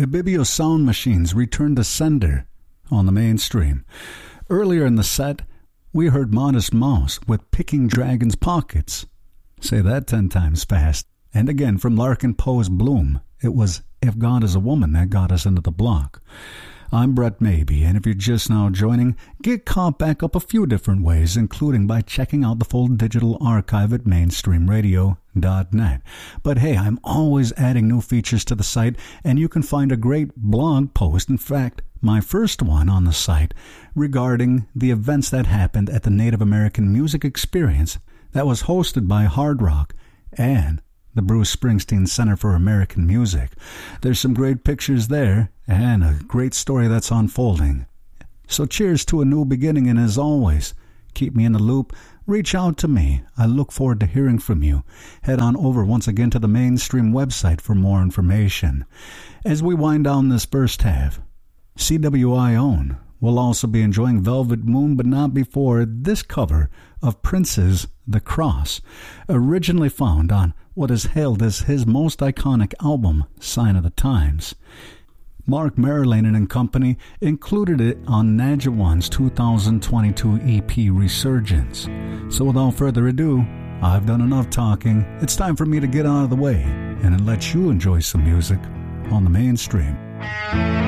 Ibibio Sound Machines returned to sender on the mainstream. Earlier in the set, we heard Modest Mouse with Picking Dragon's Pockets. Say that 10 times fast. And again, from Larkin Poe's Bloom, it was If God Is a Woman that got us into the block. I'm Brett Maybe, and if you're just now joining, get caught back up a few different ways, including by checking out the full digital archive at mainstreamradio.net. But hey, I'm always adding new features to the site, and you can find a great blog post, in fact, my first one on the site, regarding the events that happened at the Native American Music Experience that was hosted by Hard Rock and the Bruce Springsteen Center for American Music. There's some great pictures there and a great story that's unfolding. So cheers to a new beginning, and as always, keep me in the loop. Reach out to me. I look forward to hearing from you. Head on over once again to the Mainstream website for more information. As we wind down this first half, CWI Own will also be enjoying Velvet Moon, but not before this cover of Prince's The Cross, originally found on what is hailed as his most iconic album, Sign of the Times. Mark Marilyn and Company included it on Nadja One's 2022 EP Resurgence. So without further ado, I've done enough talking. It's time for me to get out of the way and let you enjoy some music on the Mainstream.